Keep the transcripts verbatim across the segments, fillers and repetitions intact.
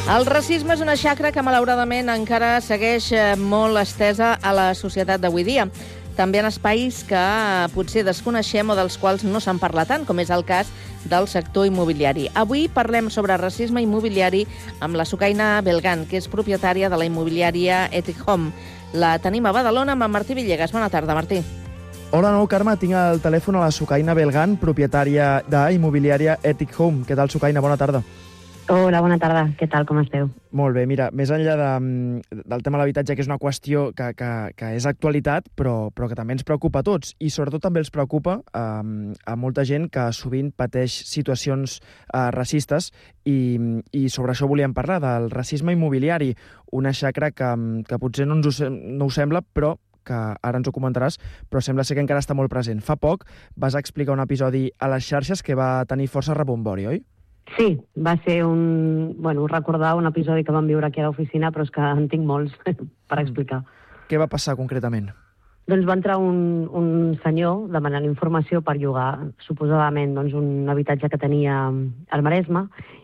El racisme és una xacra que, malauradament, encara segueix molt estesa a la societat d'avui dia. També en espais que potser desconeixem o dels quals no se'n parla tant, com és el cas del sector immobiliari. Avui parlem sobre racisme immobiliari amb la Sukaina Belgan, que és propietària de la immobiliària Ethic Home. La tenim a Badalona amb en Martí Villegas. Bona tarda, Martí. Hola, nou, Carme. Tinc al telèfon a la Sukaina Belgan, propietària de immobiliària Ethic Home. Què tal, Sukaina? Bona tarda. Hola, bona tarda. Què tal, com esteu? Molt bé. Mira, més enllà de, del tema de l'habitatge, que és una qüestió que, que, que és actualitat, però, però que també ens preocupa a tots, i sobretot també els preocupa eh, a molta gent que sovint pateix situacions eh, racistes, i, i sobre això volíem parlar, del racisme immobiliari, una xacra que, que potser no, ens ho, no ho sembla, però que ara ens ho comentaràs, però sembla ser que encara està molt present. Fa poc vas explicar un episodi a les xarxes que va tenir força rebombori, oi? Sí, va ser un... Bueno, recordar un episodi que vam viure aquí a l'oficina, però és que en tinc molts per explicar. Què va passar concretament? Doncs va entrar un, un senyor demanant informació per llogar, suposadament, doncs, un habitatge que tenia al Maresme,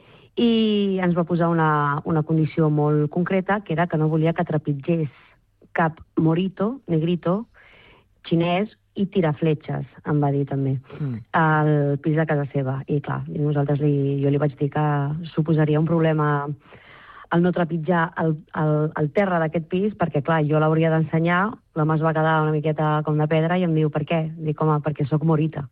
i ens va posar una, una condició molt concreta, que era que no volia que trepitgés cap morito, negrito, xinès i tirafletxes, em va dir també, mm. al pis de casa seva. I clar, nosaltres li, jo li vaig dir que suposaria un problema el no trepitjar el, el, el terra d'aquest pis, perquè clar, jo l'hauria d'ensenyar, l'home es va quedar una miqueta com de pedra i em diu, per què? Dic, home, perquè sóc morita.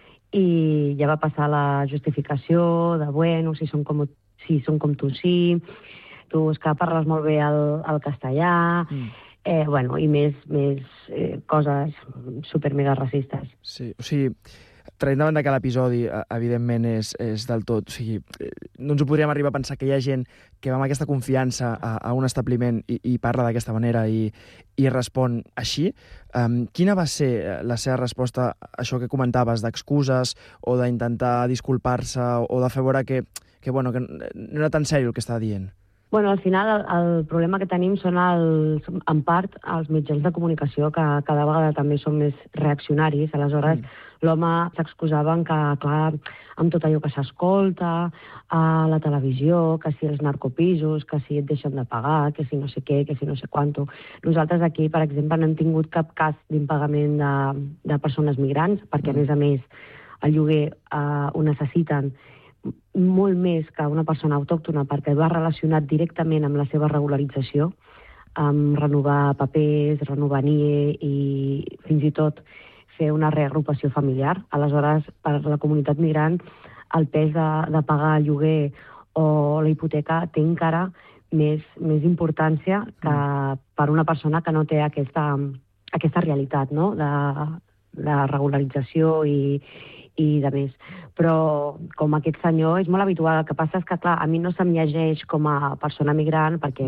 I ja va passar la justificació de, bueno, si són com, si són com tu sí, tu és que parles molt bé el, el castellà... Mm. Eh, bueno, i més, més eh, coses super mega racistes. Sí, o sigui, traient davant de que l'episodi, evidentment, és, és del tot... O sigui, no ens ho podríem arribar a pensar que hi ha gent que va amb aquesta confiança a, a un establiment i, i parla d'aquesta manera i, i respon així. Um, quina va ser la seva resposta a això que comentaves, d'excuses o d'intentar disculpar-se o de fer veure que, que, bueno, que no era tan sèrio el que estava dient? Bueno, al final el, el problema que tenim són, els, en part, els mitjans de comunicació que cada vegada també són més reaccionaris. Aleshores, mm. l'home s'excusava que, clar, amb tot allò que s'escolta a la televisió, que si els narcopisos, que si et deixen de pagar, que si no sé què, que si no sé quanto. Nosaltres aquí, per exemple, no hem tingut cap cas d'impagament de, de persones migrants, perquè, mm. a més a més, el lloguer eh, ho necessiten molt més que una persona autòctona, perquè va relacionat directament amb la seva regularització, amb renovar papers, renovar N I E i fins i tot fer una reagrupació familiar. Aleshores, per la comunitat migrant, el pes de, de pagar el lloguer o la hipoteca té encara més, més importància que per una persona que no té aquesta, aquesta realitat, no?, de, de regularització i, i de més. Però com aquest senyor és molt habitual. El que passa és que, clar, a mi no se'm llegeix com a persona migrant, perquè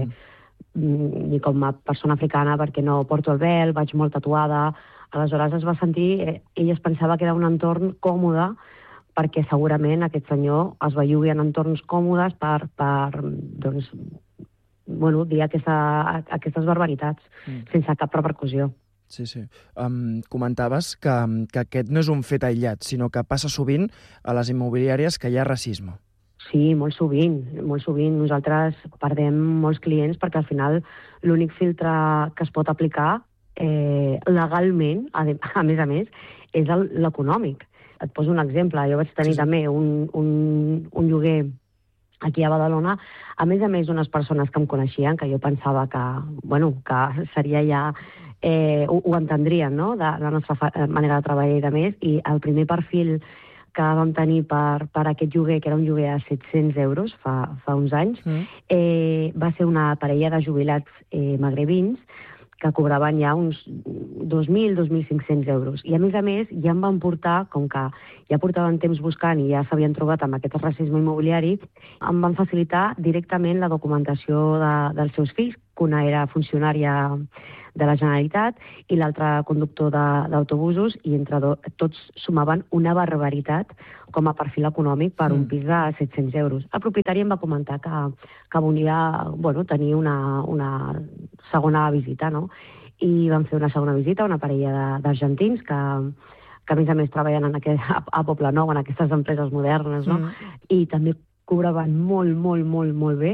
mm. ni com a persona africana, perquè no porto el vel, vaig molt tatuada. Aleshores es va sentir, eh, ell es pensava que era un entorn còmode, perquè segurament aquest senyor es belluga en entorns còmodes per, per doncs, bueno, dir aquesta, aquestes barbaritats, mm. sense cap repercussió. Sí, sí. Um, comentaves que, que aquest no és un fet aïllat, sinó que passa sovint a les immobiliàries que hi ha racisme. Sí, molt sovint, molt sovint. Nosaltres perdem molts clients perquè al final l'únic filtre que es pot aplicar eh, legalment, a, a més a més, és l'econòmic. Et poso un exemple. Jo vaig tenir sí, sí. també un, un, un lloguer aquí a Badalona, a més a més d'unes persones que em coneixien, que jo pensava que, bueno, que seria ja... Eh, ho, ho entendrien, no?, de la nostra fa manera de treballar i de més, i el primer perfil que vam tenir per, per aquest lloguer, que era un lloguer a set-cents euros fa, fa uns anys, mm. eh, va ser una parella de jubilats eh, magrebins que cobraven ja uns dos mil, dos mil cinc-cents euros. I a més a més ja em van portar, com que ja portaven temps buscant i ja s'havien trobat amb aquest racisme immobiliari, em van facilitar directament la documentació de, dels seus fills, que una era funcionària de la Generalitat i l'altre conductor d'autobusos, i entre do, tots sumaven una barbaritat com a perfil econòmic per mm. un pis de set-cents euros. El propietari em va comentar que, que volia, bueno, tenir una, una segona visita, no? I vam fer una segona visita a una parella d'argentins que, que a més a més treballen en aquest, a, a Poble Nou, en aquestes empreses modernes, no? Mm. I també cobraven molt, molt, molt, molt bé.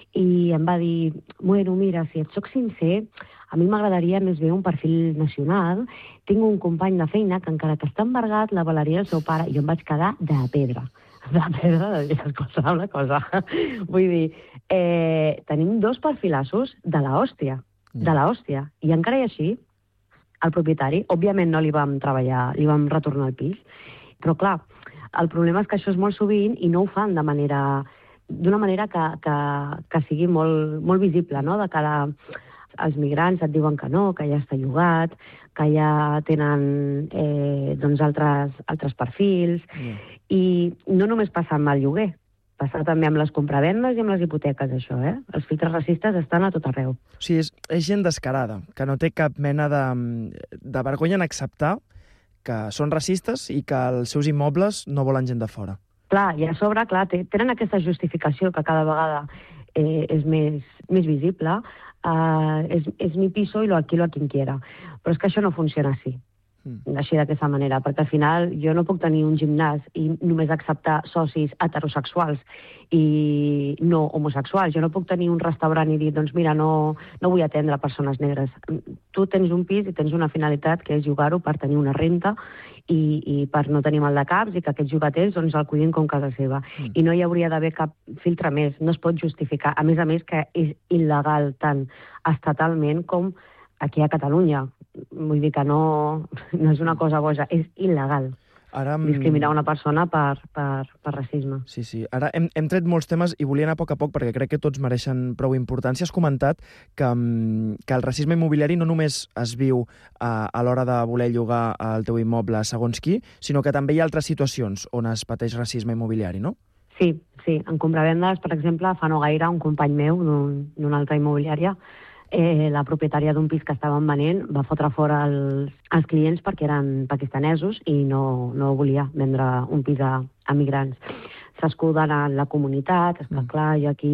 i em va dir, bueno, mira, si et soc sincer, a mi m'agradaria més bé un perfil nacional, tinc un company de feina que encara que està embargat l'avalaria el seu pare, i jo em vaig quedar de pedra. De pedra, de dir, escolta, una cosa. Vull dir, eh, tenim dos perfilassos de l'hòstia, de l'hòstia, i encara i així, el propietari, òbviament no li vam treballar, li vam retornar el pis, però clar, el problema és que això és molt sovint i no ho fan de manera, d'una manera que, que, que sigui molt, molt visible, no? De cara als migrants et diuen que no, que ja està llogat, que ja tenen eh, doncs altres, altres perfils, yeah. I no només passa amb el lloguer, passa també amb les compravendes i amb les hipoteques, això, eh? Els filtres racistes estan a tot arreu. O sigui, és, és gent descarada, que no té cap mena de, de vergonya en acceptar que són racistes i que els seus immobles no volen gent de fora. Clar, i a sobre, clar, tenen aquesta justificació que cada vegada eh, és més, més visible, eh, és, és mi piso i lo alquilo a quien quiera. Però és que això no funciona així. Així d'aquesta manera, perquè al final jo no puc tenir un gimnàs i només acceptar socis heterosexuals i no homosexuals. Jo no puc tenir un restaurant i dir, doncs mira, no, no vull atendre persones negres. Tu tens un pis i tens una finalitat que és jugar-ho per tenir una renta i, i per no tenir mal de caps i que aquests jugaters doncs, el cuidin com casa seva. Mm. I no hi hauria d'haver cap filtre més, no es pot justificar. A més a més que és il·legal tant estatalment com aquí a Catalunya. Vull dir que no, no és una cosa boja, és il·legal. Ara, discriminar una persona per, per, per racisme. Sí, sí. Ara hem, hem tret molts temes i volia anar a poc a poc perquè crec que tots mereixen prou importància. Has comentat que, que el racisme immobiliari no només es viu a, a l'hora de voler llogar el teu immoble segons qui, sinó que també hi ha altres situacions on es pateix racisme immobiliari, no? Sí, sí. En compravendes, per exemple, fa no gaire un company meu d'una altra immobiliària, Eh, la propietària d'un pis que estaven venent va fotre fora els, els clients perquè eren pakistanesos i no, no volia vendre un pis a, a migrants. S'escuden a la comunitat, és que clar, i aquí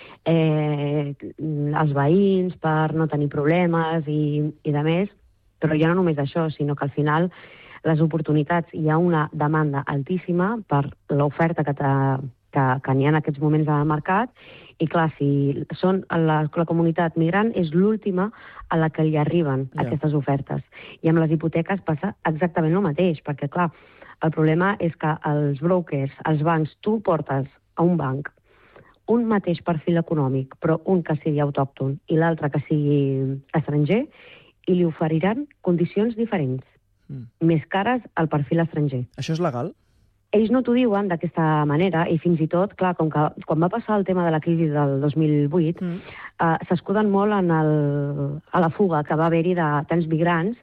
eh, els veïns per no tenir problemes i, i de més, però ja no només això, sinó que al final les oportunitats, hi ha una demanda altíssima per l'oferta que, que, que n'hi ha en aquests moments al mercat. I clar, si són la, la comunitat migrant és l'última a la que li arriben yeah. aquestes ofertes. I amb les hipoteques passa exactament el mateix, perquè clar, el problema és que els brokers, els bancs, tu portes a un banc un mateix perfil econòmic, però un que sigui autòcton i l'altre que sigui estranger, i li oferiran condicions diferents, mm. més cares al perfil estranger. Això és legal? Ells no t'ho diuen d'aquesta manera i fins i tot, clar, com que quan va passar el tema de la crisi del dos mil vuit, mm. eh, s'escuden molt en el, a la fuga que va haver-hi de tants migrants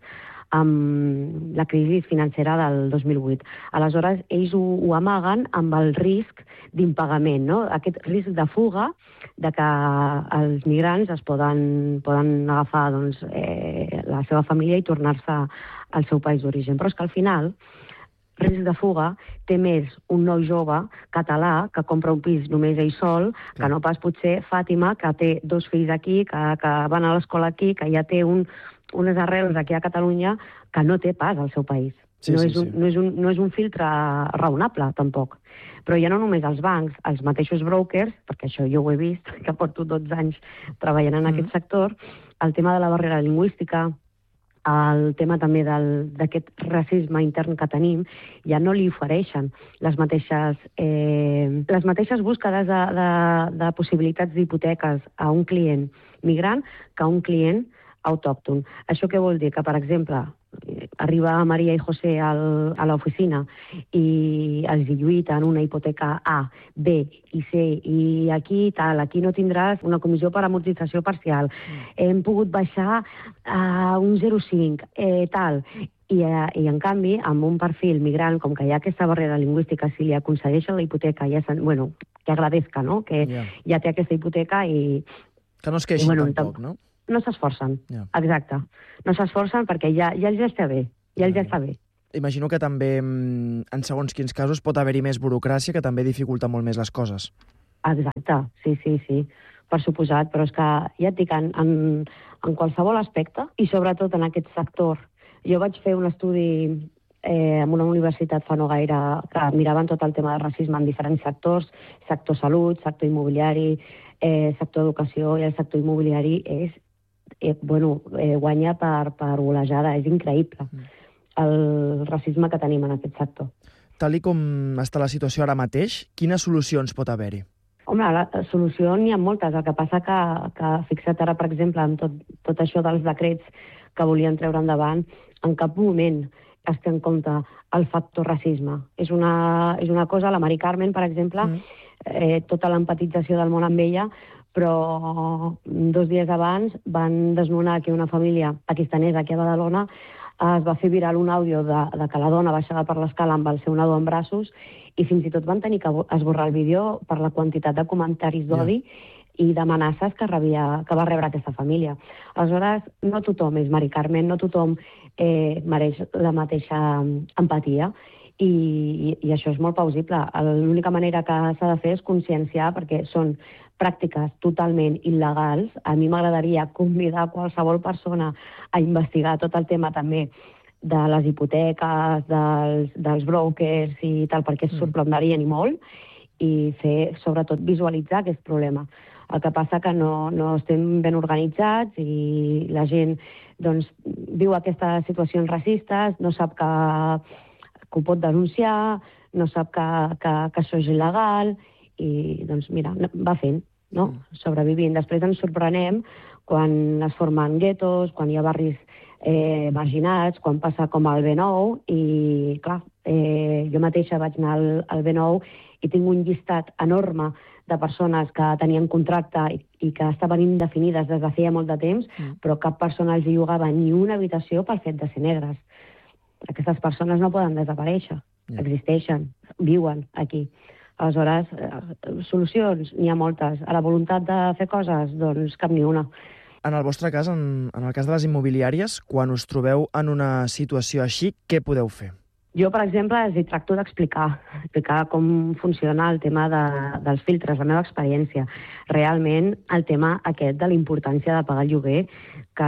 amb la crisi financera del dos mil vuit. Aleshores, ells ho, ho amaguen amb el risc d'impagament, no? Aquest risc de fuga, de que els migrants es poden, poden agafar doncs, eh, la seva família i tornar-se al seu país d'origen. Però és que al final risc de fuga té més un noi jove català que compra un pis només ell sol, que no pas potser Fàtima, que té dos fills aquí, que, que van a l'escola aquí, que ja té un, unes arrels aquí a Catalunya, que no té pas al seu país. Sí, no, sí, és un, sí. no, és un, no és un filtre raonable, tampoc. Però ja no només els bancs, els mateixos brokers, perquè això jo ho he vist, que porto dotze anys treballant en mm. aquest sector, el tema de la barrera lingüística, el tema també d'aquest racisme intern que tenim, ja no li ofereixen les mateixes, eh, les mateixes búsquedes de, de, de possibilitats d'hipoteques a un client migrant que a un client autòcton. Això què vol dir? Que, per exemple, arriba Maria i José al, a l'oficina i els lluiten una hipoteca A, B i C, i aquí tal, aquí no tindràs una comissió per amortització parcial, hem pogut baixar a un zero coma cinc, eh, tal, i, eh, i en canvi, amb un perfil migrant, com que hi ha aquesta barrera lingüística, si li aconsegueixen la hipoteca, ja bueno, que agradezca, no?, que yeah. ja té aquesta hipoteca i... Que no es queixin i, bueno, tampoc, no? No s'esforcen, yeah. exacte. No s'esforcen perquè ja, ja els ja està bé, ja els ja està bé. Imagino que també, en segons quins casos, pot haver-hi més burocràcia que també dificulta molt més les coses. Exacte, sí, sí, sí, per suposat, però és que ja et dic, en, en, en qualsevol aspecte, i sobretot en aquest sector, jo vaig fer un estudi eh, en una universitat fa no gaire que miraven tot el tema del racisme en diferents sectors, sector salut, sector immobiliari, eh, sector educació, i el sector immobiliari és, eh, bueno, eh, guanya per, per golejada, és increïble el racisme que tenim en aquest sector. Tal i com està la situació ara mateix, quines solucions pot haver-hi? Home, la solució n'hi ha moltes. El que passa que, que fixa't ara, per exemple, en tot, tot això dels decrets que volien treure endavant, en cap moment es té en compte el factor racisme. És una, és una cosa, la Mari Carmen, per exemple, mm. eh, tota l'empatització del món amb ella, però dos dies abans van desnonar aquí una família pakistanesa aquí a Badalona. Es va fer viral un àudio de, de que la dona baixava per l'escala amb el seu nadó en braços i fins i tot van tenir que esborrar el vídeo per la quantitat de comentaris d'odi yeah. i d'amenaces que, rebia, que va rebre aquesta família. Aleshores, no tothom és Mari Carmen, no tothom eh, mereix la mateixa empatia i, i, i això és molt plausible. L'única manera que s'ha de fer és conscienciar, perquè són pràctiques totalment il·legals. A mi m'agradaria convidar qualsevol persona a investigar tot el tema també de les hipoteques, dels, dels brokers i tal, perquè es sorprenderien i molt, i fer, sobretot, visualitzar aquest problema. El que passa que no, no estem ben organitzats i la gent doncs, viu aquestes situacions racistes, no sap que, que ho pot denunciar, no sap que, que, que això és il·legal, i doncs mira, va fent, no? Sobrevivint. Després ens sorprenem quan es formen guetos, quan hi ha barris eh, marginats, quan passa com al B nou, i clar, eh, jo mateixa vaig anar al, al B nou i tinc un llistat enorme de persones que tenien contracte i, i que estaven indefinides des de feia molt de temps, mm. però cap persona els llogava ni una habitació pel fet de ser negres. Aquestes persones no poden desaparèixer, mm. existeixen, viuen aquí. Aleshores, eh, solucions n'hi ha moltes. A la voluntat de fer coses, doncs cap ni una. En el vostre cas, en, en el cas de les immobiliàries, quan us trobeu en una situació així, què podeu fer? Jo, per exemple, els hi tracto d'explicar, explicar com funciona el tema de, dels filtres, la meva experiència. Realment, el tema aquest de la importància de pagar el lloguer, que,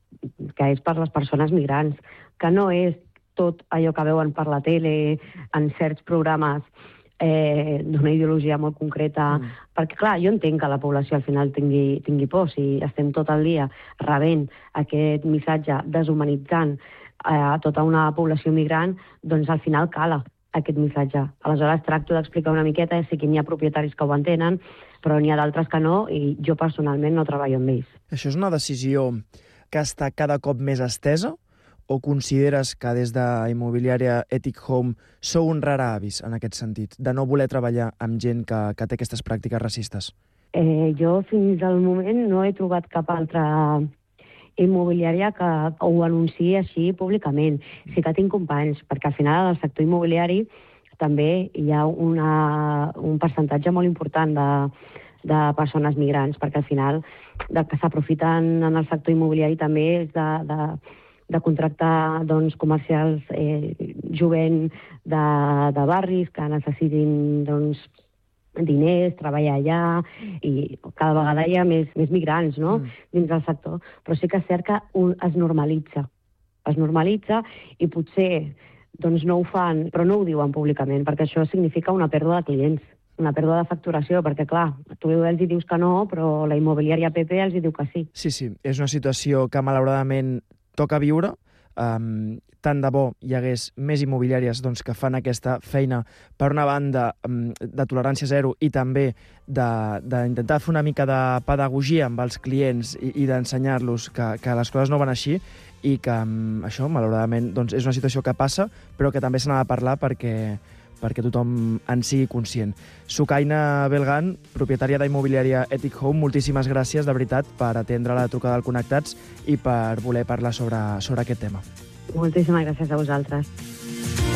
que és per les persones migrants, que no és tot allò que veuen per la tele, en certs programes, Eh, d'una ideologia molt concreta, mm. perquè clar, jo entenc que la població al final tingui, tingui por, si estem tot el dia rebent aquest missatge deshumanitzant eh, a tota una població migrant, doncs al final cala aquest missatge. Aleshores tracto d'explicar una miqueta, sí que n'hi ha propietaris que ho entenen, però n'hi ha d'altres que no, i jo personalment no treballo amb ells. Això és una decisió que està cada cop més estesa? O consideres que des de Immobiliària Ethic Home sou un rara avis en aquest sentit, de no voler treballar amb gent que, que té aquestes pràctiques racistes? Eh, jo fins al moment no he trobat cap altra immobiliària que ho anunciï així públicament. Sí que tinc companys, perquè al final en el sector immobiliari també hi ha una, un percentatge molt important de, de persones migrants, perquè al final del que s'aprofiten en el sector immobiliari també és de... de de contractar doncs, comercials eh, jovent de, de barris que necessitin doncs, diners, treballar allà, i cada vegada hi ha més, més migrants, no?, mm. dins del sector. Però sí que és cert que un, es normalitza. Es normalitza i potser doncs, no ho fan, però no ho diuen públicament, perquè això significa una pèrdua de clients, una pèrdua de facturació, perquè, clar, tu els hi dius que no, però la immobiliària P P els hi diu que sí. Sí, sí, és una situació que malauradament toca viure. Um, tant de bo hi hagués més immobiliàries doncs, que fan aquesta feina, per una banda, um, de tolerància zero i també d'intentar fer una mica de pedagogia amb els clients i, i d'ensenyar-los que, que les coses no van així i que um, això, malauradament, doncs, és una situació que passa, però que també se n'ha de parlar perquè perquè tothom en sigui conscient. Sukaina Belgan, propietària d'Immobiliària Ethic Home, moltíssimes gràcies, de veritat, per atendre la trucada del Connectats i per voler parlar sobre, sobre aquest tema. Moltíssimes gràcies a vosaltres.